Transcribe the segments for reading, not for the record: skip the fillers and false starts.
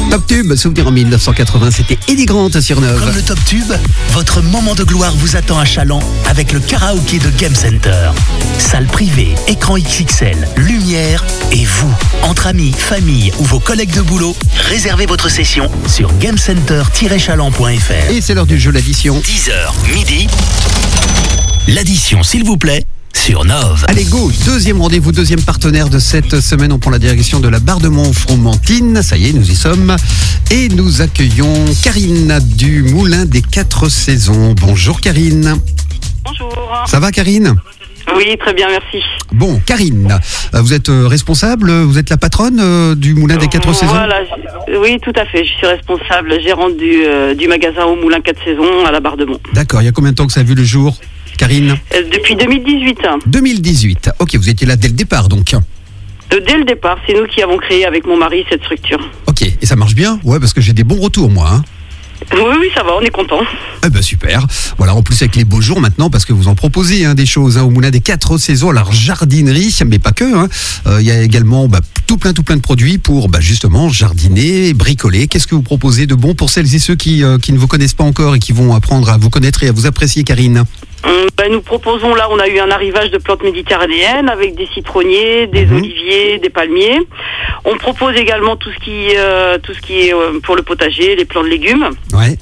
Top Tube, souvenir en 1980, c'était Eddie Grant sur Neuve. Comme le Top Tube, votre moment de gloire vous attend à Chaland avec le karaoké de Game Center. Salle privée, écran XXL, lumière et vous. Entre amis, famille ou vos collègues de boulot, réservez votre session sur gamecenter-chaland.fr. Et c'est l'heure du jeu, l'addition. 10h, midi. L'addition, s'il vous plaît, sur Neuve. Allez, go, deuxième rendez-vous, deuxième partenaire de cette semaine. On prend la direction de la Barre de Montfromentine. Ça y est, nous y sommes. Et nous accueillons Karine du Moulin des 4 Saisons. Bonjour Karine. Bonjour. Ça va Karine ? Oui, très bien, merci. Bon, Karine, vous êtes responsable, vous êtes la patronne du Moulin des 4 Saisons ? Voilà, oui, tout à fait. Je suis responsable, gérante du magasin au Moulin 4 Saisons à la Barre de Mont. D'accord, il y a combien de temps que ça a vu le jour, Karine ? Depuis 2018. 2018, ok, vous étiez là dès le départ donc. Dès le départ, c'est nous qui avons créé avec mon mari cette structure. Ok, et ça marche bien ? Ouais, parce que j'ai des bons retours moi. Hein. Oui, ça va, on est content. Eh ben super. Voilà, en plus avec les beaux jours maintenant, parce que vous en proposez des choses au Moulin des 4 Saisons, alors jardinerie, mais pas que. Il y a également tout plein de produits pour justement jardiner, bricoler. Qu'est-ce que vous proposez de bon pour celles et ceux qui ne vous connaissent pas encore et qui vont apprendre à vous connaître et à vous apprécier, Karine ? Nous proposons, là, on a eu un arrivage de plantes méditerranéennes avec des citronniers, des oliviers, des palmiers. On propose également tout ce qui est pour le potager, les plants de légumes. Ouais.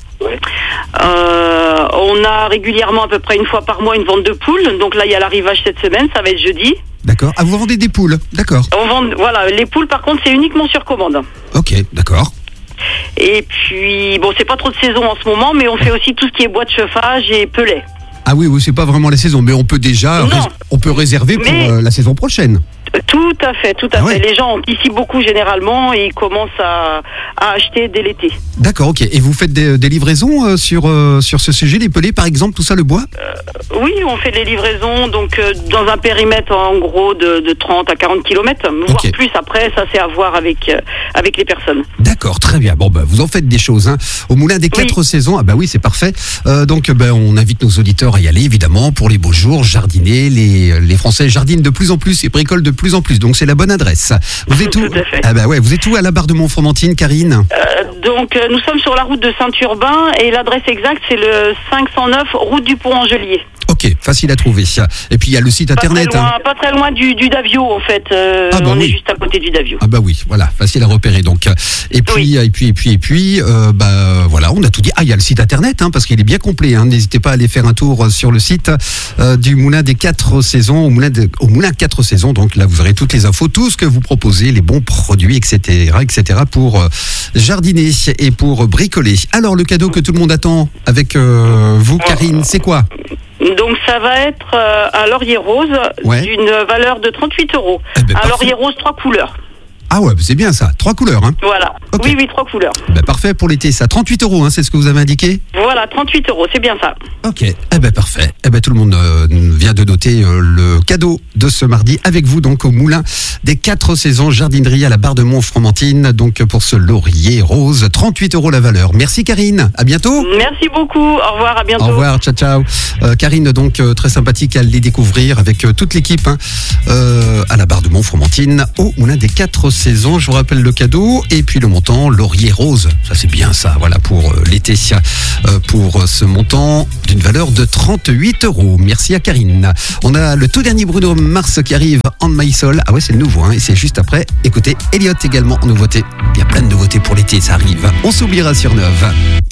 On a régulièrement, à peu près une fois par mois, une vente de poules. Donc là, il y a l'arrivage cette semaine, ça va être jeudi. D'accord. Ah, vous vendez des poules, d'accord. On vend, voilà, les poules, par contre, c'est uniquement sur commande. Ok, d'accord. Et puis, bon, c'est pas trop de saison en ce moment, mais on fait aussi tout ce qui est bois de chauffage et pelets. Ah oui, c'est pas vraiment la saison, mais on peut déjà réserver pour la saison prochaine. Tout à fait. Ouais. Les gens anticipent beaucoup généralement et ils commencent à acheter dès l'été. D'accord, ok. Et vous faites des livraisons sur ce sujet, les pelés par exemple, tout ça, le bois ? Oui, on fait des livraisons donc dans un périmètre en gros de 30 à 40 km, voire plus après, ça c'est à voir avec les personnes. D'accord, très bien. Bon, vous en faites des choses. Au Moulin des 4 Saisons, ah oui, c'est parfait. Donc on invite nos auditeurs à y aller, évidemment, pour les beaux jours, jardiner. Les Français jardinent de plus en plus et bricolent de plus en plus, donc c'est la bonne adresse. Vous êtes où ? Tout à fait. Ah vous êtes où à la Barre de Montfromentine, Karine ? Donc nous sommes sur la route de Saint-Urbain et l'adresse exacte c'est le 509 route du Pont-Angelier. Ok, facile à trouver. Et puis il y a le site internet. Pas très loin du Davio en fait. On est juste à côté du Davio. Ah oui, voilà, facile à repérer donc. Et puis voilà, on a tout dit. Ah, il y a le site internet parce qu'il est bien complet. N'hésitez pas à aller faire un tour sur le site du Moulin des 4 Saisons, au Moulin 4 Saisons. Donc là, vous aurez toutes les infos, tout ce que vous proposez, les bons produits, etc., pour jardiner et pour bricoler. Alors le cadeau que tout le monde attend avec vous, Karine, c'est quoi ? Donc ça va être un laurier rose d'une valeur de 38 €. Un laurier rose 3 couleurs. Ah ouais, c'est bien ça, 3 couleurs. Voilà, okay. Oui, 3 couleurs. Parfait pour l'été, ça, 38 €, c'est ce que vous avez indiqué ? Voilà, 38 €, c'est bien ça. Ok, parfait. Tout le monde vient de noter le cadeau de ce mardi avec vous, donc au Moulin des 4 Saisons, jardinerie à la Barre de Montfromentine, donc pour ce laurier rose, 38 € la valeur. Merci Karine, à bientôt. Merci beaucoup, au revoir, à bientôt. Au revoir, ciao. Karine, donc très sympathique à les découvrir avec toute l'équipe à la Barre de Montfromentine, au Moulin des 4 Saisons. Je vous rappelle le cadeau et puis le montant, laurier rose, ça c'est bien ça, voilà pour l'été, pour ce montant d'une valeur de 38 €. Merci à Karine. On a le tout dernier Bruno Mars qui arrive, On My Soul. Ah ouais, c'est le nouveau, et c'est juste après. Écoutez, Elliott également en nouveauté. Il y a plein de nouveautés pour l'été, ça arrive. On s'oubliera sur Neuve.